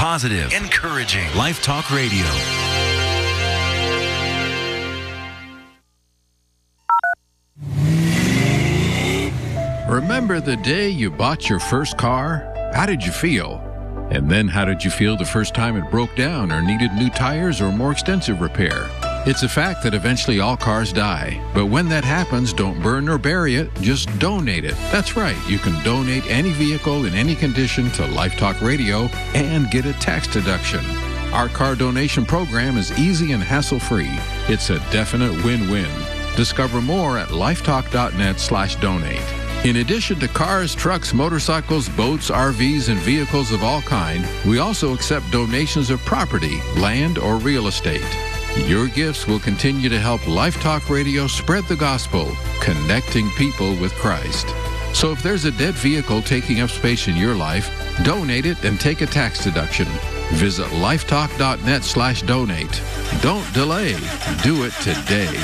positive, encouraging. Life Talk Radio. Remember the day you bought your first car? How did you feel? And then how did you feel the first time it broke down or needed new tires or more extensive repair? It's a fact that eventually all cars die. But when that happens, don't burn or bury it, just donate it. That's right, you can donate any vehicle in any condition to Life Talk Radio and get a tax deduction. Our car donation program is easy and hassle-free. It's a definite win-win. Discover more at lifetalk.net/donate. In addition to cars, trucks, motorcycles, boats, RVs, and vehicles of all kind, we also accept donations of property, land, or real estate. Your gifts will continue to help Life Talk Radio spread the gospel, connecting people with Christ. So if there's a dead vehicle taking up space in your life, donate it and take a tax deduction. Visit lifetalk.net/donate. Don't delay. Do it today.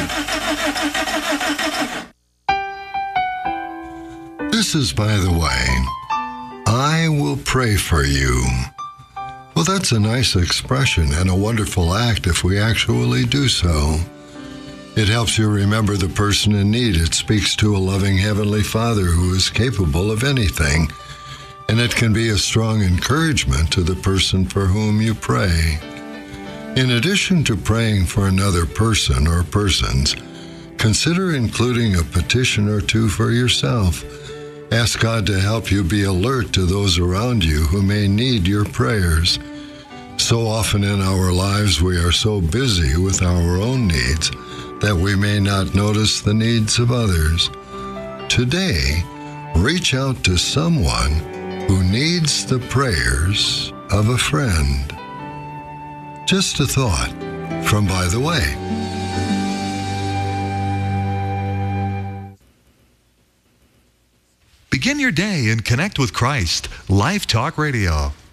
This is, by the way, I will pray for you. Well, that's a nice expression and a wonderful act if we actually do so. It helps you remember the person in need. It speaks to a loving Heavenly Father who is capable of anything. And it can be a strong encouragement to the person for whom you pray. In addition to praying for another person or persons, consider including a petition or two for yourself. Ask God to help you be alert to those around you who may need your prayers. So often in our lives we are so busy with our own needs that we may not notice the needs of others. Today, reach out to someone who needs the prayers of a friend. Just a thought from By the Way. Begin your day and connect with Christ. Life Talk Radio.